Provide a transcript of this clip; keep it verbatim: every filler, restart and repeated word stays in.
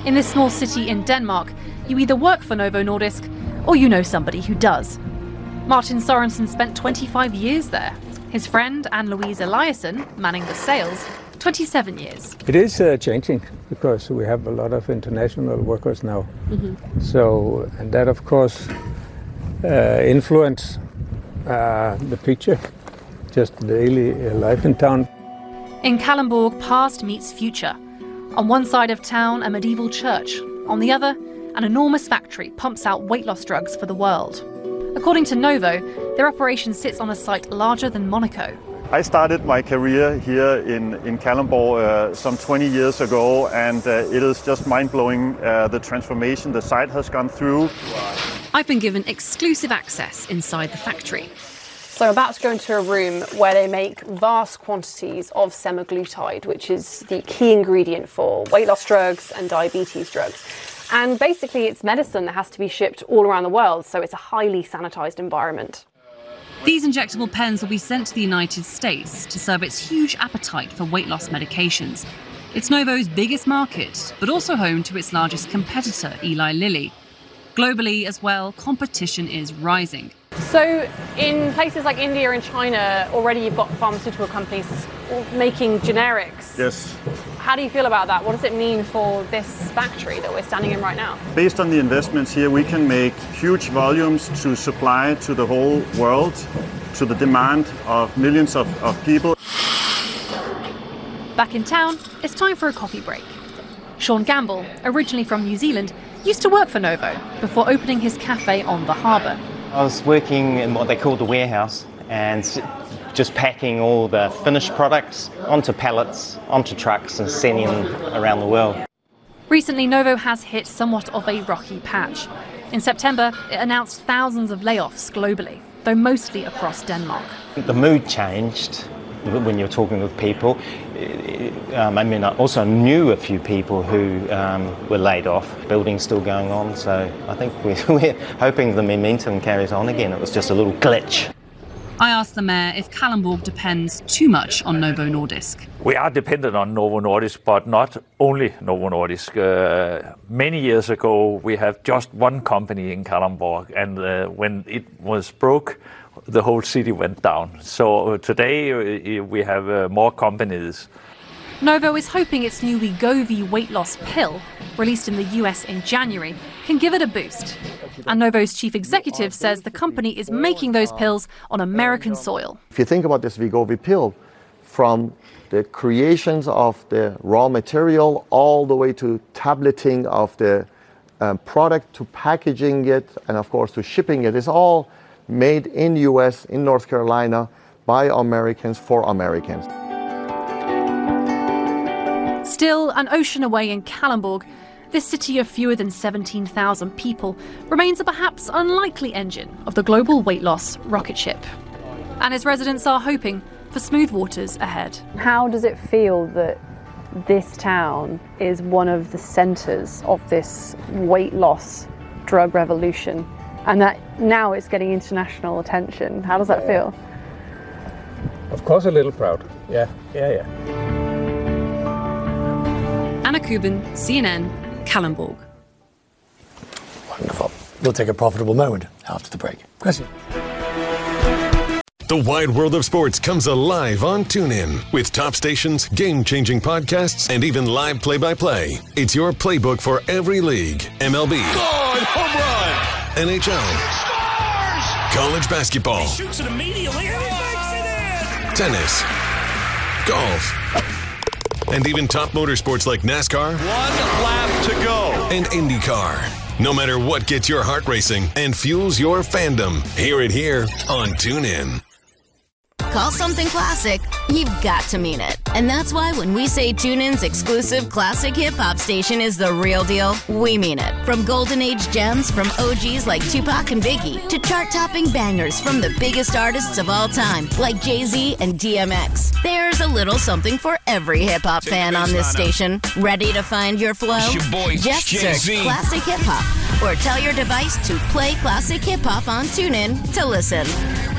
In this small city in Denmark, you either work for Novo Nordisk or you know somebody who does. Martin Sorensen spent twenty-five years there. His friend Anne-Louise Eliasson, manning the sales, twenty-seven years. It is uh, changing because we have a lot of international workers now. Mm-hmm. So, and that of course uh, influence uh, the picture, just the daily life in town. In Kalundborg, past meets future. On one side of town, a medieval church. On the other, an enormous factory pumps out weight loss drugs for the world. According to Novo, their operation sits on a site larger than Monaco. I started my career here in, in Kalundborg uh, some twenty years ago, and uh, it is just mind-blowing uh, the transformation the site has gone through. I've been given exclusive access inside the factory. So I'm about to go into a room where they make vast quantities of semaglutide, which is the key ingredient for weight loss drugs and diabetes drugs. And basically it's medicine that has to be shipped all around the world, so it's a highly sanitized environment. These injectable pens will be sent to the United States to serve its huge appetite for weight loss medications. It's Novo's biggest market, but also home to its largest competitor, Eli Lilly. Globally as well, competition is rising. So in places like India and China, already you've got pharmaceutical companies making generics. Yes. How do you feel about that? What does it mean for this factory that we're standing in right now? Based on the investments here, we can make huge volumes to supply to the whole world, to the demand of millions of, of people. Back in town, it's time for a coffee break. Sean Gamble, originally from New Zealand, used to work for Novo before opening his cafe on the harbour. I was working in what they call the warehouse and just packing all the finished products onto pallets, onto trucks and sending them around the world. Recently, Novo has hit somewhat of a rocky patch. In September, it announced thousands of layoffs globally, though mostly across Denmark. The mood changed when you're talking with people. Um, I mean, I also knew a few people who um, were laid off. Building's still going on, so I think we're, we're hoping the momentum carries on again. It was just a little glitch. I asked the mayor if Kalundborg depends too much on Novo Nordisk. We are dependent on Novo Nordisk, but not only Novo Nordisk. Uh, many years ago, we have just one company in Kalundborg, and uh, when it was broke, the whole city went down. So today we have uh, more companies. Novo is hoping its new Wegovy weight loss pill, released in the U S in January, can give it a boost. And Novo's chief executive says the company is making those pills on American soil. If you think about this Wegovy pill, from the creations of the raw material all the way to tableting of the um, product, to packaging it, and of course to shipping it, is all made in U S, in North Carolina, by Americans for Americans. Still, an ocean away in Kalundborg, this city of fewer than seventeen thousand people remains a perhaps unlikely engine of the global weight loss rocket ship. And its residents are hoping for smooth waters ahead. How does it feel that this town is one of the centres of this weight loss drug revolution, and that now it's getting international attention? How does that feel? Of course, a little proud. Yeah, yeah, yeah. Anna Kubin, C N N, Kalundborg. Wonderful. We'll take a profitable moment after the break. Question. The wide world of sports comes alive on TuneIn with top stations, game-changing podcasts, and even live play-by-play. It's your playbook for every league. M L B. God, home run! N H L. Scores! College basketball. He shoots it immediately and he makes it in! Tennis. Golf. And even top motorsports like NASCAR. One lap to go. And IndyCar. No matter what gets your heart racing and fuels your fandom, hear it here on TuneIn. Call something classic, you've got to mean it. And that's why when we say TuneIn's exclusive classic hip-hop station is the real deal, we mean it. From golden age gems from O Gs like Tupac and Biggie to chart-topping bangers from the biggest artists of all time like Jay-Z and D M X. There's a little something for every hip-hop fan on this station. Ready to find your flow? Your boy, Just Jay-Z. search Classic Hip Hop or tell your device to play Classic Hip Hop on TuneIn to listen.